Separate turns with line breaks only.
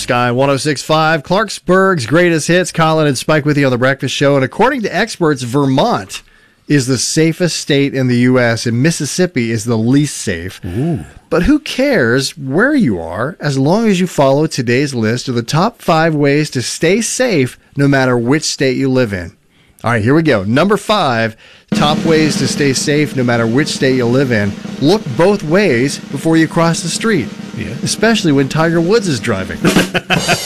Sky 106.5, Clarksburg's greatest hits. Colin and Spike with you on The Breakfast Show. And according to experts, Vermont is the safest state in the U.S., and Mississippi is the least safe.
Ooh.
But who cares where you are as long as you follow today's list of the top 5 ways to stay safe no matter which state you live in. All right, here we go. Number 5, top ways to stay safe no matter which state you live in. Look both ways before you cross the street, especially when Tiger Woods is driving.